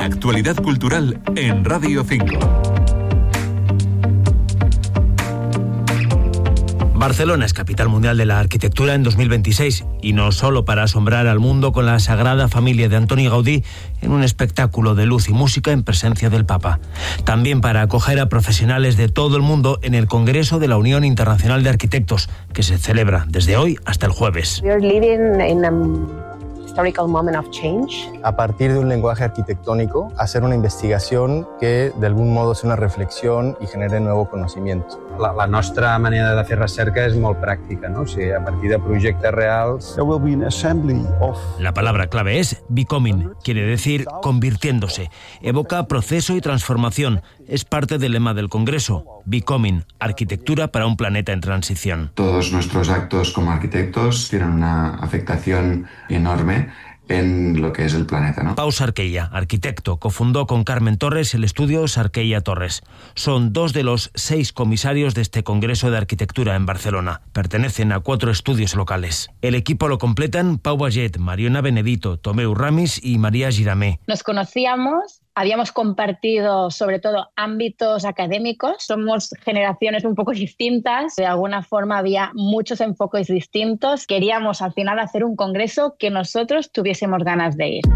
actualidad cultural en Radio 5. Barcelona es capital mundial de la arquitectura en 2026 y no solo para asombrar al mundo con la Sagrada Familia de Antoni Gaudí en un espectáculo de luz y música en presencia del Papa. También para acoger a profesionales de todo el mundo en el Congreso de la Unión Internacional de Arquitectos, que se celebra desde hoy hasta el jueves. We are living in a historical moment of change. A partir de un lenguaje arquitectónico, hacer una investigación que de algún modo sea una reflexión i genere nuevo conocimiento. La nostra manera de fer recerca és molt pràctica, no? O sigui, a partir de projectes reals. There will be an assembly of... La palabra clave es becoming, quiere decir convirtiéndose. Evoca proceso y transformación. Es parte del lema del Congreso, Becoming, arquitectura para un planeta en transición. Todos nuestros actos como arquitectos tienen una afectación enorme en lo que es el planeta, ¿no? Pau Sarqueia, arquitecto, cofundó con Carmen Torres el estudio Sarqueia Torres. Son 2 de los 6 comisarios de este Congreso de Arquitectura en Barcelona. Pertenecen a 4 estudios locales. El equipo lo completan Pau Baget, Mariona Benedito, Tomeu Ramis y María Giramé. Nos conocíamos, habíamos compartido sobre todo ámbitos académicos, somos generaciones un poco distintas, de alguna forma había muchos enfoques distintos. Queríamos al final hacer un congreso que nosotros tuviésemos ganas de ir.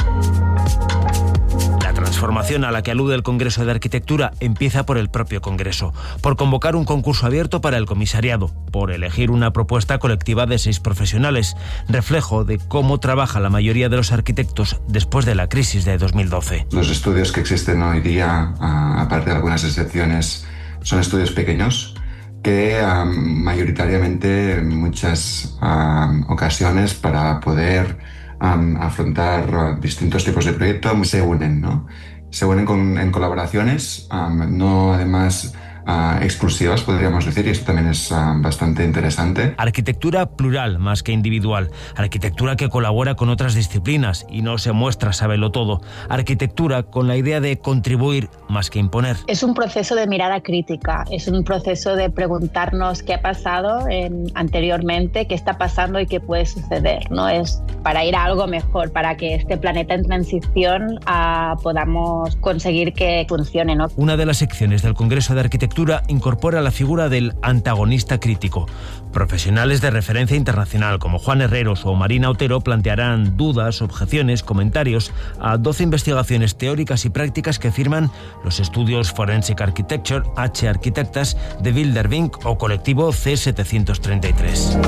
La transformación a la que alude el Congreso de Arquitectura empieza por el propio Congreso, por convocar un concurso abierto para el comisariado, por elegir una propuesta colectiva de 6 profesionales, reflejo de cómo trabaja la mayoría de los arquitectos después de la crisis de 2012. Los estudios que existen hoy día, aparte de algunas excepciones, son estudios pequeños que mayoritariamente en muchas ocasiones para poder afrontar distintos tipos de proyectos se unen, ¿no? Se unen en colaboraciones, no además exclusivas, podríamos decir, y esto también es bastante interesante. Arquitectura plural más que individual, arquitectura que colabora con otras disciplinas y no se muestra sábelo todo, arquitectura con la idea de contribuir más que imponer. Es un proceso de mirada crítica, es un proceso de preguntarnos qué ha pasado anteriormente, qué está pasando y qué puede suceder, ¿no? Es para ir a algo mejor, para que este planeta en transición podamos conseguir que funcione, ¿no? Una de las secciones del Congreso de Arquitectura incorpora la figura del antagonista crítico. Profesionales de referencia internacional como Juan Herreros o Marina Otero plantearán dudas, objeciones, comentarios a 12 investigaciones teóricas y prácticas que firman los estudios Forensic Architecture, H Arquitectas, de Bilderwinck o colectivo C733.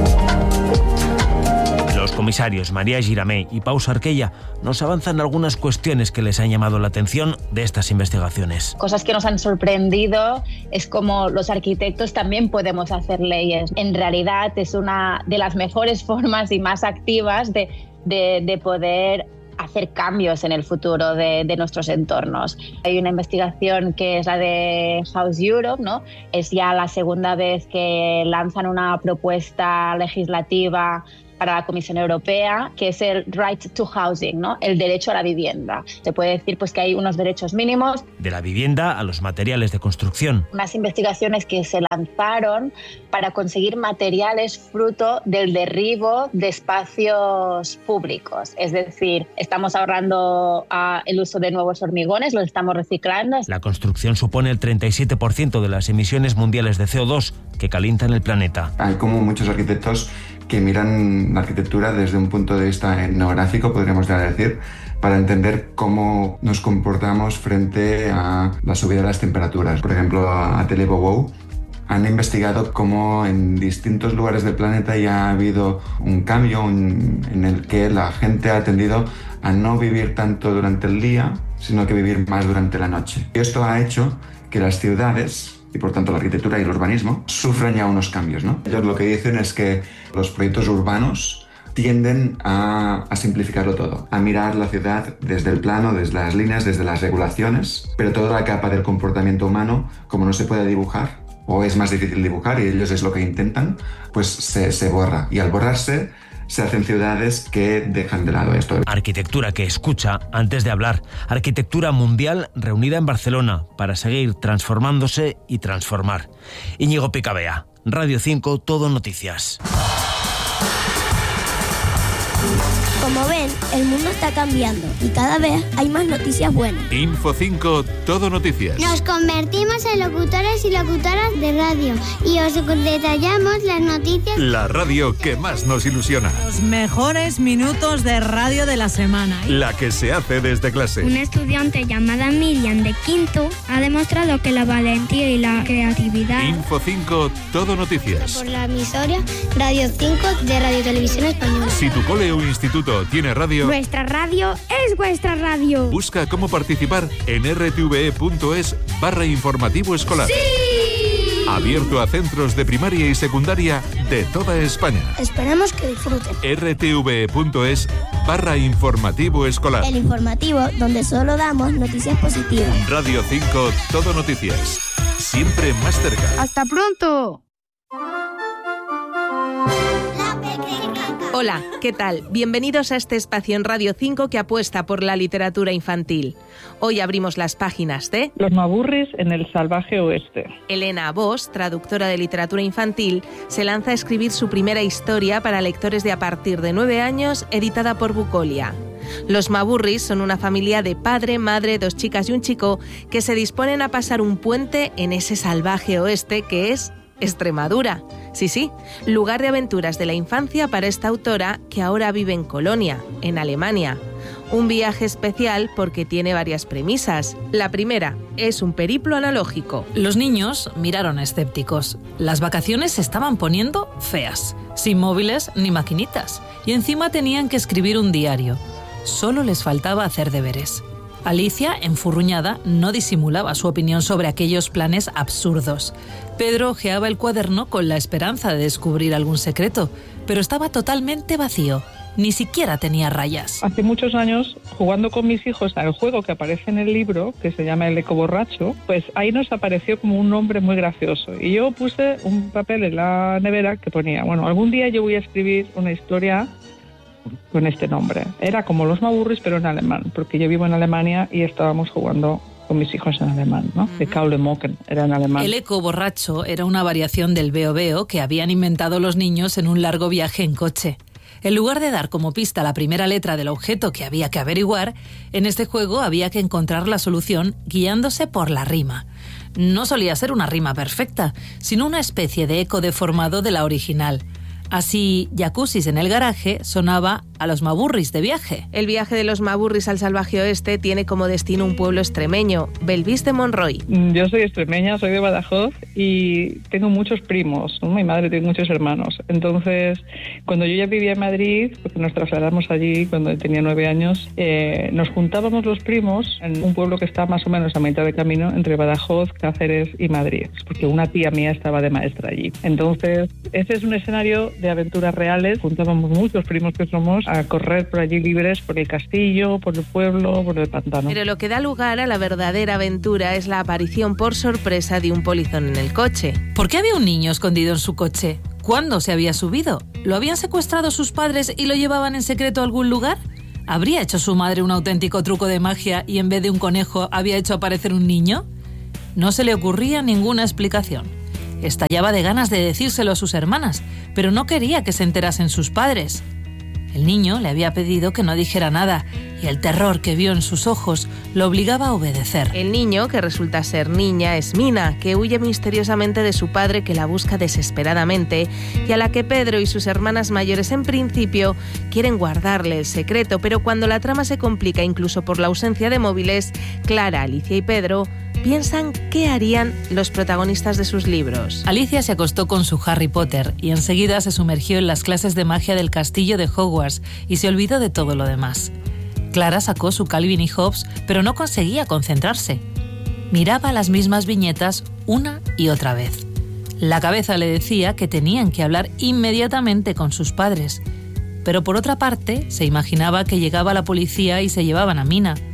Los comisarios María Giramé y Pau Sarqueia nos avanzan algunas cuestiones que les han llamado la atención de estas investigaciones. Cosas que nos han sorprendido es como los arquitectos también podemos hacer leyes. En realidad es una de las mejores formas y más activas de poder hacer cambios en el futuro de nuestros entornos. Hay una investigación que es la de House Europe, ¿no? Es ya la segunda vez que lanzan una propuesta legislativa para la Comisión Europea, que es el right to housing, ¿no? El derecho a la vivienda. Se puede decir pues que hay unos derechos mínimos. De la vivienda a los materiales de construcción. Unas investigaciones que se lanzaron para conseguir materiales fruto del derribo de espacios públicos. Es decir, estamos ahorrando el uso de nuevos hormigones, los estamos reciclando. La construcción supone el 37% de las emisiones mundiales de CO2 que calientan el planeta. Hay como muchos arquitectos que miran la arquitectura desde un punto de vista etnográfico, podríamos decir, para entender cómo nos comportamos frente a la subida de las temperaturas. Por ejemplo, Atelier Bouwou han investigado cómo en distintos lugares del planeta ya ha habido un cambio en el que la gente ha tendido a no vivir tanto durante el día, sino que vivir más durante la noche. Y esto ha hecho que las ciudades, y por tanto la arquitectura y el urbanismo, sufren ya unos cambios, ¿no? Ellos lo que dicen es que los proyectos urbanos tienden a simplificarlo todo, a mirar la ciudad desde el plano, desde las líneas, desde las regulaciones, pero toda la capa del comportamiento humano, como no se puede dibujar, o es más difícil dibujar, y ellos es lo que intentan, pues se borra. Y al borrarse, se hacen ciudades que dejan de lado esto. Arquitectura que escucha antes de hablar. Arquitectura mundial reunida en Barcelona para seguir transformándose y transformar. Íñigo Picabea, Radio 5, Todo Noticias. Como ven, el mundo está cambiando y cada vez hay más noticias buenas. Info 5, Todo Noticias. Nos convertimos en locutores y locutoras de radio y os detallamos las noticias. La radio que más nos ilusiona. Los mejores minutos de radio de la semana. La que se hace desde clase. Una estudiante llamada Miriam de quinto ha demostrado que la valentía y la creatividad. Info 5, Todo Noticias. Por la emisora Radio 5 de Radio Televisión Española. Si tu cole o instituto tiene radio, Nuestra radio es vuestra radio. busca cómo participar en rtve.es/informativo escolar. ¡Sí! Abierto a centros de primaria y secundaria de toda España. Esperamos que disfruten. rtve.es/informativo escolar. El informativo donde solo damos noticias positivas. Radio 5, Todo Noticias. Siempre más cerca. ¡Hasta pronto! Hola, ¿qué tal? Bienvenidos a este espacio en Radio 5 que apuesta por la literatura infantil. Hoy abrimos las páginas de Los Maburris en el salvaje oeste. Elena Bosch, traductora de literatura infantil, se lanza a escribir su primera historia para lectores de a partir de 9 años, editada por Bucolia. Los Maburris son una familia de padre, madre, 2 chicas y un chico que se disponen a pasar un puente en ese salvaje oeste que es Extremadura. Sí, lugar de aventuras de la infancia para esta autora que ahora vive en Colonia, en Alemania. Un viaje especial porque tiene varias premisas. La primera es un periplo analógico. Los niños miraron escépticos. Las vacaciones se estaban poniendo feas, sin móviles ni maquinitas, y encima tenían que escribir un diario. Solo les faltaba hacer deberes. Alicia, enfurruñada, no disimulaba su opinión sobre aquellos planes absurdos. Pedro hojeaba el cuaderno con la esperanza de descubrir algún secreto, pero estaba totalmente vacío. Ni siquiera tenía rayas. Hace muchos años, jugando con mis hijos al juego que aparece en el libro, que se llama El Eco Borracho, pues ahí nos apareció como un nombre muy gracioso. Y yo puse un papel en la nevera que ponía, bueno, algún día yo voy a escribir una historia con este nombre. Era como Los Maburris, pero en alemán, porque yo vivo en Alemania y estábamos jugando con mis hijos en alemán, ¿no? De Kaule Mocken, era en alemán. El Eco Borracho era una variación del Veo Veo que habían inventado los niños en un largo viaje en coche. En lugar de dar como pista la primera letra del objeto que había que averiguar, en este juego había que encontrar la solución guiándose por la rima. No solía ser una rima perfecta, sino una especie de eco deformado de la original. Así, Jacuzzis en el garaje sonaba a Los Maburris de viaje. El viaje de los Maburris al salvaje oeste tiene como destino un pueblo extremeño, Belvís de Monroy. Yo soy extremeña, soy de Badajoz y tengo muchos primos, ¿no? Mi madre tiene muchos hermanos. Entonces, cuando yo ya vivía en Madrid, porque nos trasladamos allí cuando tenía 9 años, nos juntábamos los primos en un pueblo que está más o menos a mitad de camino entre Badajoz, Cáceres y Madrid, porque una tía mía estaba de maestra allí. Entonces, ese es un escenario de aventuras reales. Juntábamos muchos primos que somos a correr por allí libres, por el castillo, por el pueblo, por el pantano. Pero lo que da lugar a la verdadera aventura es la aparición por sorpresa de un polizón en el coche. ¿Por qué había un niño escondido en su coche? ¿Cuándo se había subido? ¿Lo habían secuestrado sus padres y lo llevaban en secreto a algún lugar? ¿Habría hecho su madre un auténtico truco de magia y en vez de un conejo había hecho aparecer un niño? No se le ocurría ninguna explicación. Estallaba de ganas de decírselo a sus hermanas, pero no quería que se enterasen sus padres. El niño le había pedido que no dijera nada y el terror que vio en sus ojos lo obligaba a obedecer. El niño, que resulta ser niña, es Mina, que huye misteriosamente de su padre que la busca desesperadamente y a la que Pedro y sus hermanas mayores en principio quieren guardarle el secreto, pero cuando la trama se complica incluso por la ausencia de móviles, Clara, Alicia y Pedro piensan qué harían los protagonistas de sus libros. Alicia se acostó con su Harry Potter y enseguida se sumergió en las clases de magia del castillo de Hogwarts y se olvidó de todo lo demás. Clara sacó su Calvin y Hobbes, pero no conseguía concentrarse. Miraba las mismas viñetas una y otra vez. La cabeza le decía que tenían que hablar inmediatamente con sus padres, pero por otra parte se imaginaba que llegaba la policía y se llevaban a Mina.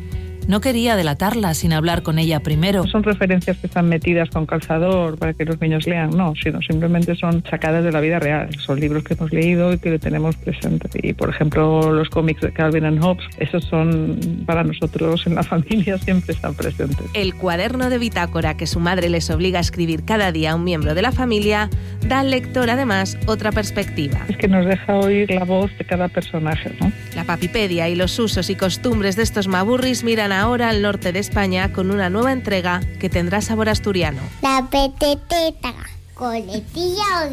No quería delatarla sin hablar con ella primero. No son referencias que están metidas con calzador para que los niños lean, no, sino simplemente son sacadas de la vida real. Son libros que hemos leído y que lo tenemos presente. Y, por ejemplo, los cómics de Calvin and Hobbes, esos son, para nosotros en la familia, siempre están presentes. El cuaderno de bitácora que su madre les obliga a escribir cada día a un miembro de la familia da al lector, además, otra perspectiva. Es que nos deja oír la voz de cada personaje, ¿no? La papipedia y los usos y costumbres de estos maburris miran ahora al norte de España con una nueva entrega que tendrá sabor asturiano. La peteteta, coletilla o